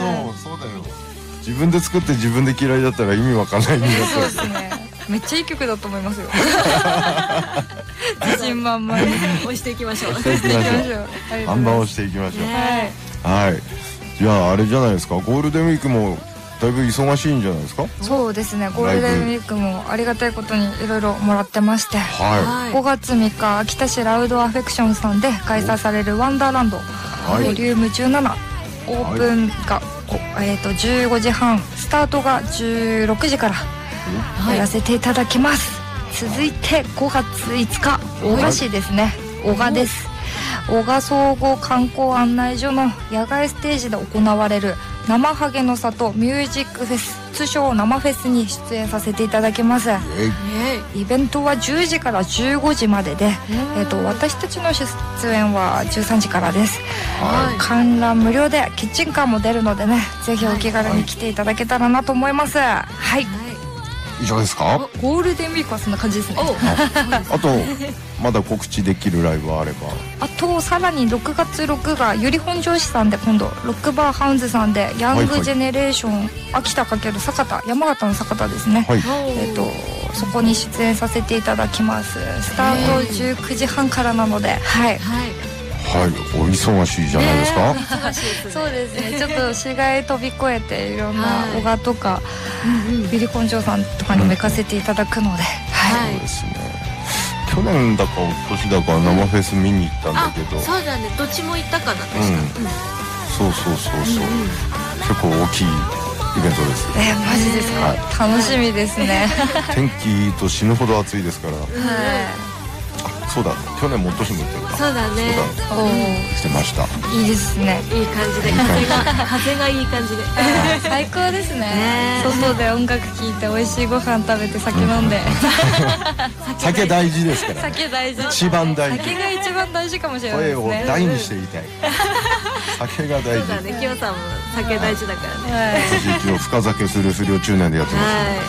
そうだよ。自分で作って自分で嫌いだったら意味わかんないんだった。 そうですね。めっちゃいい曲だと思いますよ。自信満々に押していきましょう。 押していきましょう。看板をしていきましょう。はい。じゃああれじゃないですか。ゴールデンウィークもだいぶ忙しいんじゃないですか。 そうですね。ゴールデンウィークもありがたいことにいろいろもらってまして、5月3日秋田市ラウドアフェクションさんで開催されるワンダーランドボリューム17、オープンが15時半、スタートが16時からやらせていただきます。続いて5月5日、男鹿市ですね。男鹿です。男鹿総合観光案内所の野外ステージで行われる生ハゲの里ミュージックフェス、通称生フェスに出演させていただきます。イベントは10時から15時までで、私たちの出演は13時からです。観覧無料でキッチンカーも出るのでね、ぜひお気軽に来ていただけたらなと思います。はい。 以上ですか。 ゴールデンウィークはそんな感じですね。 あとまだ告知できるライブはあれば。 あとさらに6月6が由利本荘市さんで、今度ロックバーハウンズさんでヤングジェネレーション秋田×酒田、山形の酒田ですね。そこに出演させていただきます。スタート19時半からなので、はい、 お忙しいじゃないですか。 そうですね。ちょっと市街飛び越えていろんな男鹿とか由利本荘さんとかにも行かせていただくので、 そうですね。去年だか今年だか生フェス見に行ったんだけど、 そうだね、どっちも行ったかな、確か。 そう結構大きいイベントです。 マジですか。楽しみですね。 天気いいと死ぬほど暑いですから。そうだ、去年も今年も行ってるか。 そうだね。 してました。 いいですね。 いい感じで、風がいい感じで。 最高ですね。外で音楽聴いて美味しいご飯食べて酒飲んで。 酒大事ですから。 酒大事。 一番大事。 酒が一番大事かもしれないですね。 声を大にして言いたい。酒が大事。 そうだね。キヨさんも酒大事だからね。 私一応深酒する不良中年でやって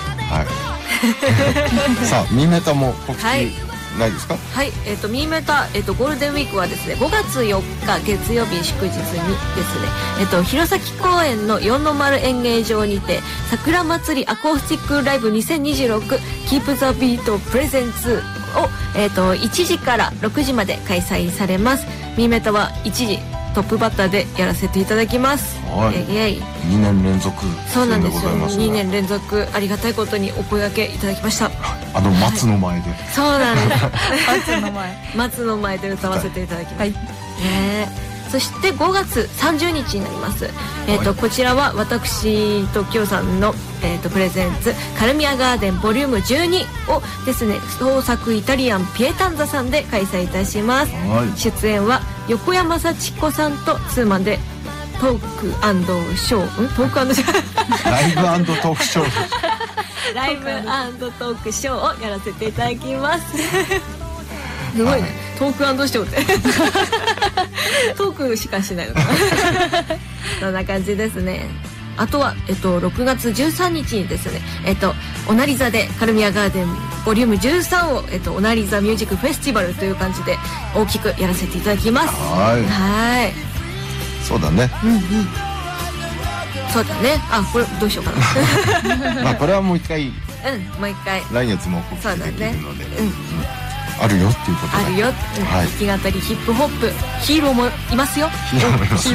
ます。さあ、ミメタも告知ないですか。 はい、ミーメタ、ゴールデンウィークはですね、5月4日月曜日祝日にですね、弘前公園の4-0演芸場にて桜祭りアコースティックライブ2026 Keep the Beat Presents を、1時から6時まで開催されます。ミーメタは1時トップバッターでやらせていただきます。 2年連続。 そうなんですよ。2年連続ありがたいことにお声掛けいただきました。 松の前で。 そうなんです。 松の前で歌わせていただきます。そして5月30日になります。こちらは私とキヨさんのプレゼンツカルミアガーデンボリューム12をですね、創作イタリアンピエタンザさんで開催いたします。出演は横山幸子さんとツーマンでトーク&ショー、トーク&ショーライブ&トークショーライブ&トークショーをやらせていただきます。すごいね、トーク&ショーってトークしかしないのかな。そんな感じですね。あとは、6月13日にですね、オナリザでカルミアガーデンボリューム13を、オナリザミュージックフェスティバルという感じで大きくやらせていただきます。はい。 そうだね。 そうだね。あ、これどうしようかな。 まあこれはもう一回。 もう一回。 来月も告知できるので。あるよっていうことで。 あるよ。弾き語りヒップホップヒーローもいますよ。 ヒーローもいます。 はい。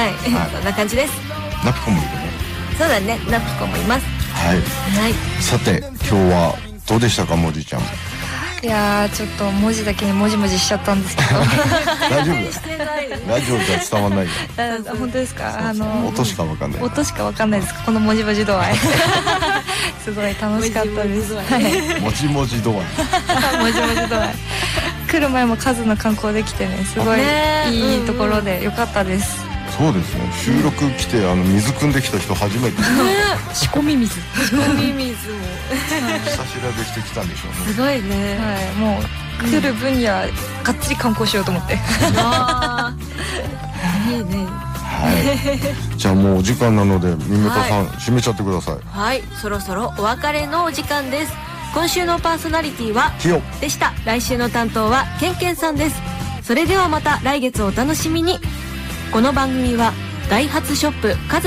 そんな感じです。 ナピコもいるね。 そうだね。ナピコもいます。 はい。さて今日はどうでしたか、もじちゃん。 いやちょっと文字だけにもじもじしちゃったんですけど。 大丈夫だ。ラジオじゃ伝わんないよ。 本当ですか。 音しかわかんない。 音しかわかんないですか、このもじもじ度合い。すごい楽しかったです。 もじもじ度合い。 もじもじ度合い。来る前も数の観光できてね、すごいいいところで良かったです。 そうですね。収録来て水汲んできた人初めて。 仕込み水。 仕込み水も。 下調べしてきたんでしょうね。 すごいね。 はい、もう来る分にはがっつり観光しようと思って。いいね。 はい。じゃあもうお時間なのでミメタさん締めちゃってください。 はい、そろそろお別れのお時間です。今週のパーソナリティはキヨでした。来週の担当はケンケンさんです。それではまた来月お楽しみに。この番組はダイハツショップ